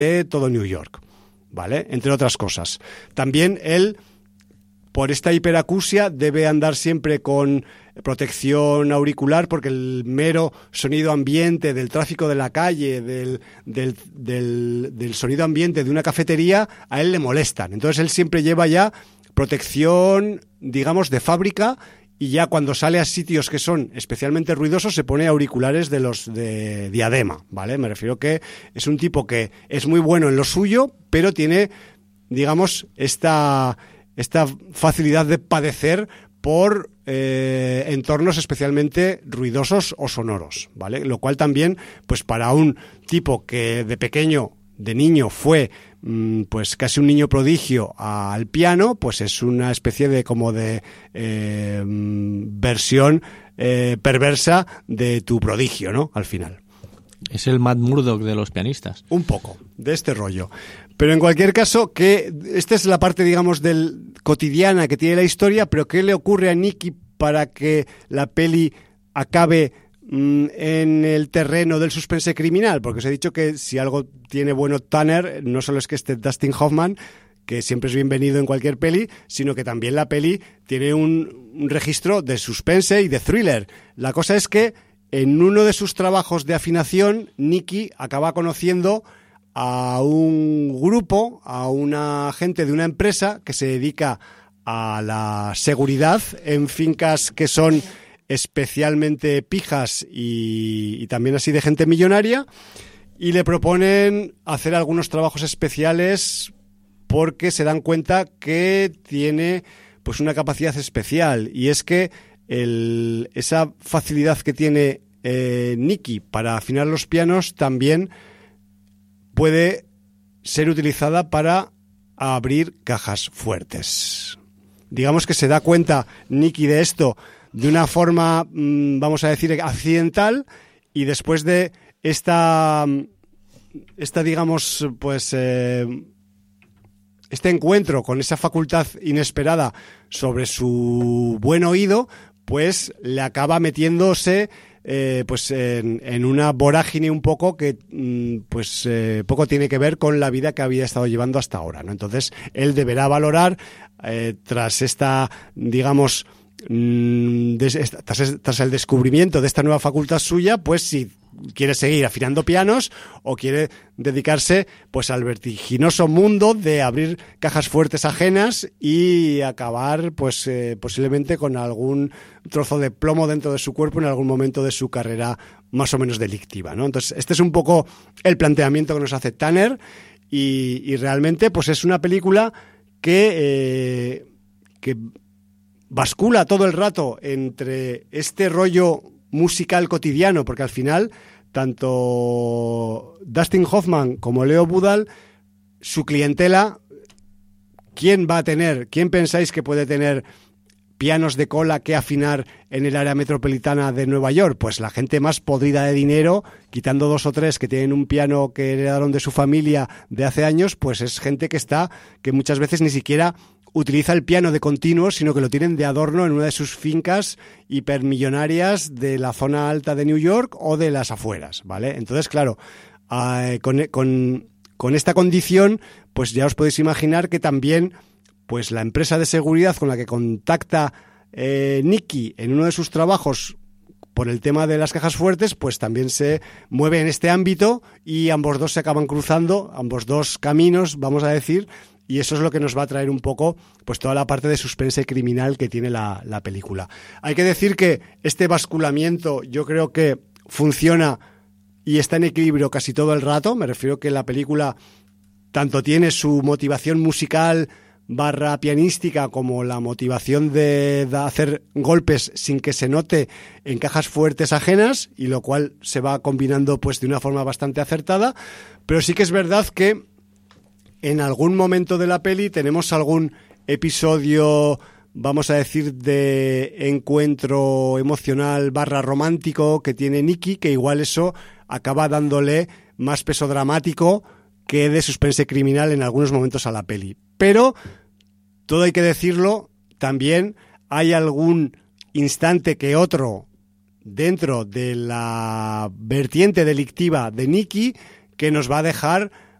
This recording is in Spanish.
de todo New York, ¿vale? Entre otras cosas. También él, por esta hiperacusia, debe andar siempre con protección auricular, porque el mero sonido ambiente del tráfico de la calle, del sonido ambiente de una cafetería, a él le molestan. Entonces él siempre lleva ya protección, digamos, de fábrica, y ya cuando sale a sitios que son especialmente ruidosos se pone auriculares de los de diadema, ¿vale? Me refiero que es un tipo que es muy bueno en lo suyo, pero tiene, digamos, esta facilidad de padecer por entornos especialmente ruidosos o sonoros, ¿vale? Lo cual también, pues para un tipo que de niño fue pues casi un niño prodigio al piano, pues es una especie de versión perversa de tu prodigio, ¿no? Al final. Es el Matt Murdock de los pianistas. Un poco, de este rollo. Pero en cualquier caso, que esta es la parte, digamos, cotidiana que tiene la historia, pero ¿qué le ocurre a Nicky para que la peli acabe en el terreno del suspense criminal? Porque os he dicho que si algo tiene bueno Tanner, no solo es que esté Dustin Hoffman, que siempre es bienvenido en cualquier peli, sino que también la peli tiene un registro de suspense y de thriller. La cosa es que en uno de sus trabajos de afinación, Nicky acaba conociendo a un grupo, a una gente de una empresa que se dedica a la seguridad en fincas que son especialmente pijas y también así de gente millonaria, y le proponen hacer algunos trabajos especiales porque se dan cuenta que tiene pues una capacidad especial, y es que esa facilidad que tiene Nicky para afinar los pianos también puede ser utilizada para abrir cajas fuertes. Digamos que se da cuenta Nicky de esto de una forma, vamos a decir, accidental, y después de esta digamos, pues este encuentro con esa facultad inesperada sobre su buen oído, pues le acaba metiéndose pues en una vorágine un poco que pues poco tiene que ver con la vida que había estado llevando hasta ahora, ¿no? Entonces él deberá valorar tras esta, digamos, tras el descubrimiento de esta nueva facultad suya, pues si quiere seguir afinando pianos o quiere dedicarse pues al vertiginoso mundo de abrir cajas fuertes ajenas y acabar pues posiblemente con algún trozo de plomo dentro de su cuerpo en algún momento de su carrera más o menos delictiva, ¿no? Entonces este es un poco el planteamiento que nos hace Tanner, y realmente pues es una película que bascula todo el rato entre este rollo musical cotidiano, porque al final tanto Dustin Hoffman como Leo Budall, su clientela, ¿quién pensáis que puede tener pianos de cola que afinar en el área metropolitana de Nueva York? Pues la gente más podrida de dinero, quitando 2 o 3 que tienen un piano que heredaron de su familia de hace años, pues es gente que muchas veces ni siquiera utiliza el piano de continuo, sino que lo tienen de adorno en una de sus fincas hipermillonarias de la zona alta de New York o de las afueras, ¿vale? Entonces, claro, con esta condición, pues ya os podéis imaginar que también pues la empresa de seguridad con la que contacta Nicky en uno de sus trabajos por el tema de las cajas fuertes, pues también se mueve en este ámbito, y ambos dos se acaban cruzando, ambos dos caminos, vamos a decir. Y eso es lo que nos va a traer un poco pues toda la parte de suspense criminal que tiene la película. Hay que decir que este basculamiento yo creo que funciona y está en equilibrio casi todo el rato. Me refiero que la película tanto tiene su motivación musical / pianística como la motivación de hacer golpes sin que se note en cajas fuertes ajenas, y lo cual se va combinando pues de una forma bastante acertada. Pero sí que es verdad que en algún momento de la peli tenemos algún episodio, vamos a decir, de encuentro emocional / romántico que tiene Nicky, que igual eso acaba dándole más peso dramático que de suspense criminal en algunos momentos a la peli. Pero, todo hay que decirlo, también hay algún instante que otro dentro de la vertiente delictiva de Nicky que nos va a dejar